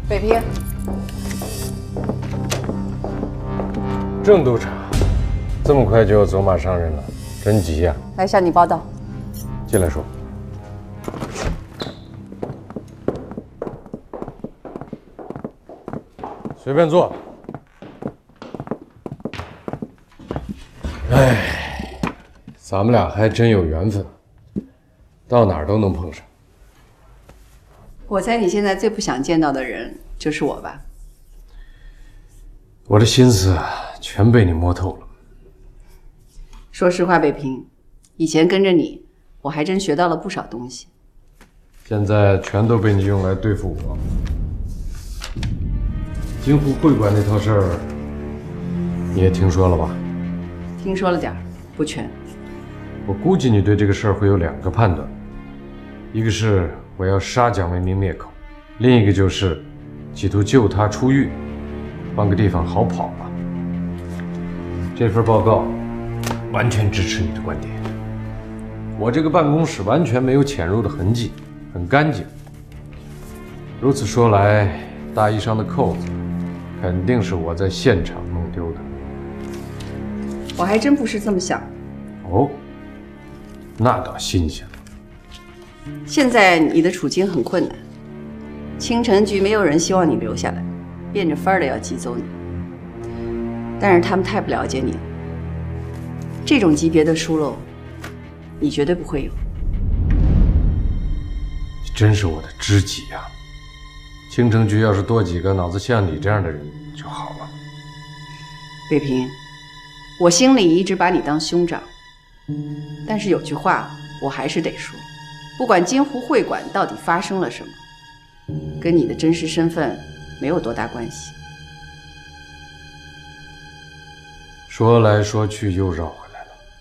北平， 郑督察，这么快就要走马上任了，真急呀！ 来向你报道。 进来说。随便坐。哎，咱们俩还真有缘分，到哪儿都能碰上。 我猜你现在最不想见到的人就是我吧？ 我的心思全被你摸透了。 说实话，北平，以前跟着你，我还真学到了不少东西。 现在全都被你用来对付我。京湖会馆那套事儿，你也听说了吧？ 听说了点儿，不全。 我估计你对这个事儿会有2个判断，一个是我要杀蒋为民灭口，另一个就是企图救他出狱，换个地方好跑了。这份报告完全支持你的观点。我这个办公室完全没有潜入的痕迹，很干净。如此说来，大衣上的扣子肯定是我在现场弄丢的。 我还真不是这么想。 哦，那倒新鲜了。 现在你的处境很困难，青城局没有人希望你留下来，变着法儿的要急走你。但是他们太不了解你了，这种级别的疏漏，你绝对不会有。 你真是我的知己呀！青城局要是多几个脑子像你这样的人就好了。 北平，我心里一直把你当兄长，但是有句话我还是得说，不管金湖会馆到底发生了什么，跟你的真实身份没有多大关系。 说来说去又绕回来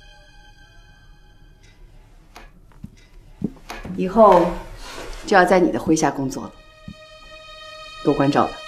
了。 以后就要在你的麾下工作了，多关照吧。